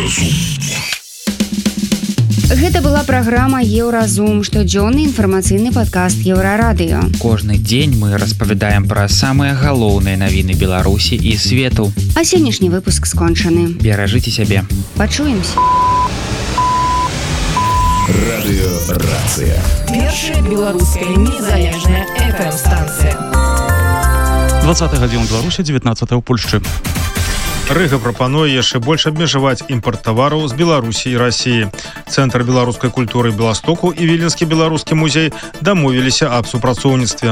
Еўразум. Гэта была праграма «Еўразум», штодзённы інфармацыйны падкаст Еўрарадыё. Кожны дзень мы распавядаем пра самыя галоўныя навіны Беларусі і свету. А сённяшні выпуск скончаны. Беражыце сябе. Пачуемся. Радыё-рацыя. Першая беларуская незалежная FM-станцыя. 20 гадзін у Беларусі, 19 ў Польшчы. Рыга прапануе яшчэ больш абмежаваць імпорт тавараў з Беларусі і Расіі. Цэнтр беларускай культуры Беластоку і Віленскі беларускі музей дамовіліся аб супрацоўніцтве.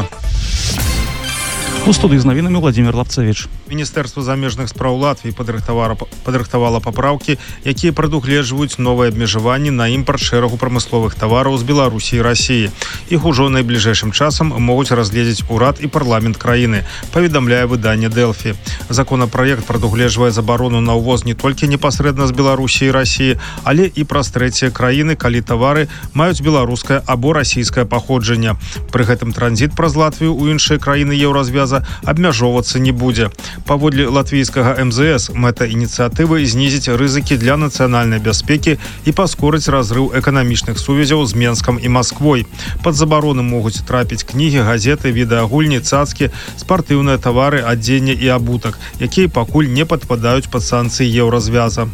У студыі з навінамі Владзімир Лапцавіч. Міністэрства замежных спраў Латвіі падрыхтавала папраўкі, якія прадугледжваюць новыя абмежаванні на імпарт шэрагу прамысловых тавараў з Беларусі і Расіі. Іх ужо найбліжэйшым часам могуць разгледзець урад і парламент краіны, паведамляе выданне Дэлфі. Законапраект прадугледжвае забарону на ўвоз не толькі непасрэдна з Беларусі і Расіі, але і праз трэція краіны, калі тавары маюць беларускае або расійскае паходжанне. Пры гэтым транзіт праз Латвію ў іншыя краіны еўразвяза абмяжоўвацца не будзе. Паводле латвійскага МЗС мэта ініцыятывы знізіць рызыкі для нацыянальнай бяспекі і паскорыць разрыў эканамічных сувязяў з Менскам і Масквой. Пад забароны могуць трапіць кнігі, газеты, відэагульні, цацкі, спартыўныя тавары, адзенне і абутак, якія пакуль не падпадаюць пад санкцыі еўразвяза.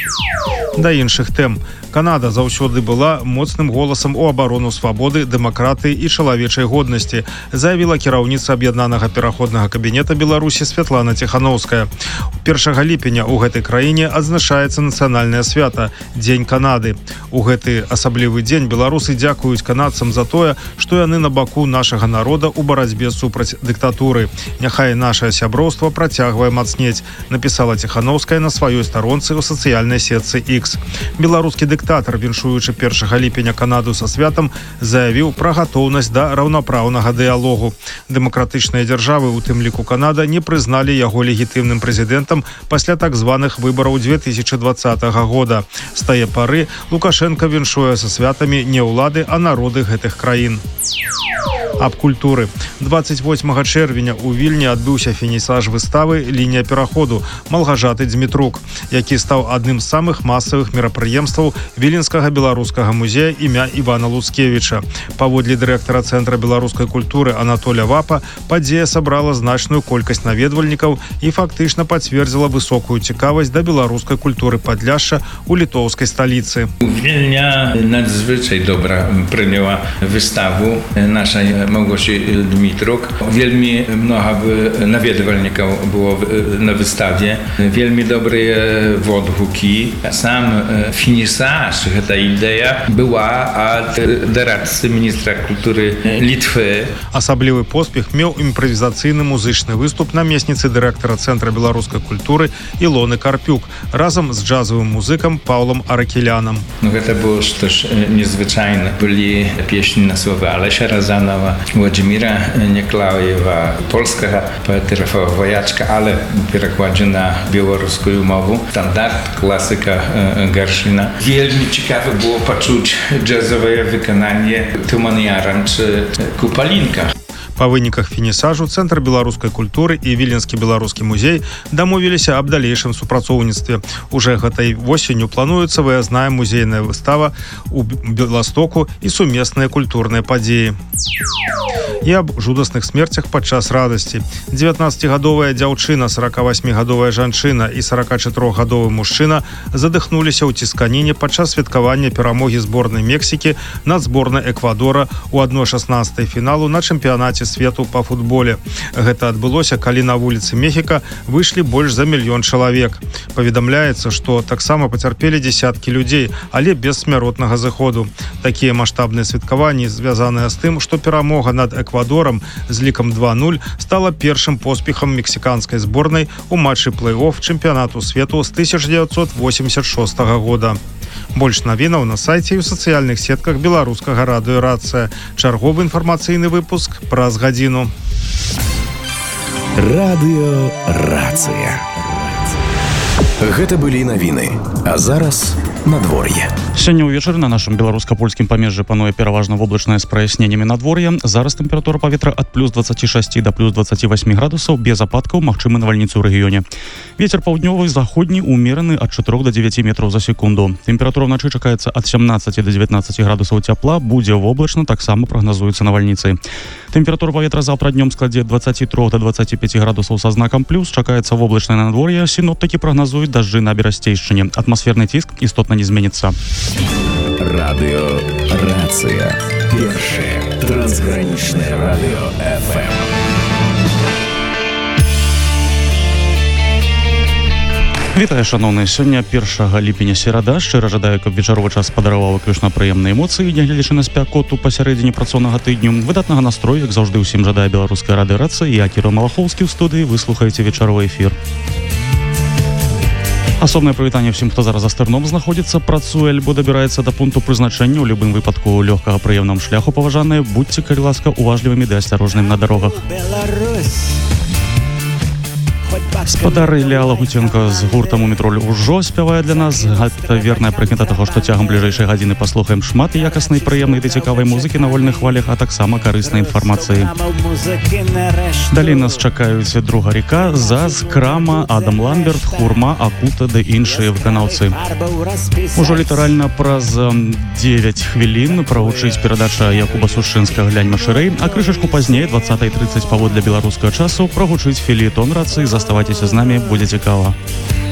Да іншых тэм. Канада заўсёды была моцным голасам у абарону свабоды, дэмакратыі і чалавечай годнасці, заявіла кіраўніца аб'яднанага пераходнага кабінета Беларусі Святлана Ціханаўская. 1 ліпеня ў гэтай краіне адзначаецца нацыянальнае свята – Дзень Канады. У гэты асаблівы дзень беларусы дзякуюць канадцам за тое, што яны на баку нашага народа ў барацьбе супраць дыктатуры. Няхай нашае сяброўства працягвае мацнець, напісала Ціханаўская на сваёй старонцы ў сацыяльнай сетцы X. Беларускі дыктатар, віншуючы 1 ліпеня Канаду са святам, заявіў пра гатоўнасць да раўнапраўнага дыялогу. Дэмакратычныя дзяржавы, у тым ліку Канада, не прызналі яго легітымным прэзідэнтам пасля так званых выбараў 2020 года. З тае пары Лукашенко віншуе са святамі не ўлады, а народы гэтых краін. Аб культуры. 28 чэрвеня ў Вільні адбыўся фінісаж выставы «Лінія пераходу» Малгажаты Дзмітрук, які стаў адным з самых масавых мерапрыемстваў Віленскага беларускага музея імя Івана Луцкевіча. Паводле дырэктара Цэнтра беларускай культуры Анатоля Вапа, падзея сабрала значную колькасць наведвальнікаў і фактычна пацвердзіла высокую цікавасць да беларускай культуры Падляшша ў літоўскай сталіцы. Вільня надзвычай добра прыняла выставу нашай Małgosi Dmitruk. Wielmi mnoho nawiedwalników było na wystawie. Wielmi dobre odgłosy. Sam finisaż, ta idea była od doradcy ministra kultury Litwy. Асаблівы поспех меў імправізацыйны музычны выступ намесніцы дырэктара Цэнтра беларускай культуры Ілоны Карпюк разам з джазовым музыкам Паўлам Аракелянам. Гэта было штось незвычайне. Былі песні на словы Алеся Разанова, Włodzimira Nieklajewa, polskiego poety Rafała Wojaczka, ale перекладzie na białoruską mowę. Standard, klasyka Gershwina. Wielmi ciekawe było poczuć jazzowe wykonanie Туман Яран czy Купалінка. Па выніках фінісажу Цэнтр беларускай культуры і Віленскі беларускі музей дамовіліся аб далейшым супрацоўніцтве. Уже гэтай восенню плануецца выязная музейная выстава ў Беластоку і сумесныя культурныя падзеі. І аб жудасных смерцях падчас радасці. 19-гадовая дзяўчына, 48-гадовая жанчына і 44-гадовы мужчына задыхнуліся ў цісканіне падчас святкавання перамогі зборнай Мексікі над зборнай Эквадора ў 1/16 фіналу на чэмпіянаце свету па футболе. Гэта адбылося, калі на вуліцы Мехіка выйшлі больш за 1 мільён чалавек. Паведамляецца, што таксама пацярпелі дзесяткі людзей, але без смяротнага зыходу. Такія маштабныя святкаванні звязаныя з тым, што перамога над Эквадорам з лікам 2-0 стала першым поспехам мексіканскай зборнай у матчы плэй-офф чэмпіянату свету з 1986 года. Больш навінаў на сайце і ў сацыяльных сетках беларускага радыё-рацыя. Чарговы інфармацыйны выпуск праз гадзіну. Радыё-рацыя. Гэта былі навіны. А зараз надвор'е. Сёння ўвечары на нашым беларуска-польскім памежжы пануе пераважна воблачнае з праясненнямі надвор'я. Зараз тэмпература паветра ад плюс 26 да плюс 28 градусаў, без ападкаў, магчымы навальніцы ў рэгіёне. Вецер паўднёвы, заходні, умераны ад 4 до 9 метраў за секунду. Тэмпература ўначы чакаецца ад 17 до 19 градусаў цяпла, будзе воблачна, таксама прагназуюцца навальніцы. Тэмпература паветра заўтра днём складзе 23 до 25 градусаў са знакам плюс, чакаецца воблачнае надвор'е, сіноптыкі прагназуюць дажджы на Берасцейшчыне. Атмасферны ціск істотна не зменіцца. Радио Рация. Першее трансграничное радио ФМ. Вітаю, шановныя, сёння 1 ліпеня серада. Шчыра жадаю, каб вечаровы час падараваў выключна прыемныя эмоцыі, нягледзячы на спякоту пасярэдзіне працоўнага тыдню. Выдатнага настрою, як заўжды, усім жадае беларуская радыёрацыя. Я Кіра Малахоўскі ў студыі, вы слухаеце вечаровы эфір. Асобнае прывітанне ўсім, хто зараз за стырном знаходзіцца, працуе альбо дабіраецца да пункту прызначэння, у любым выпадку лёгкага прыемнаму шляху, паважаныя, будьце, калі ласка, уважлівымі ды асцярожнымі на дарогах. Спадары Ілля Лагуценко з гуртам у метро ўжо спявае для нас. Гэта верная прыкмета таго, што цягам бліжэйшай гадзіны паслухаем шмат якаснай, прыемнай ды цікавай музыкі на вольных хвалях, а таксама карыснай інфармацыі. Далей нас чакаюць Друга река, Заз, Крама, Адам Ламберт, Хурма, Акута ды іншыя выканаўцы. Ужо літаральна праз 9 хвілін прагучыць перадача Якуба Сушчынскага «Гляньма шырэй», а крышачку пазней, 20:30 паводле беларускага часу, прагучыць фельетон рацыі. Заставайцеся з намі, будзе цікава.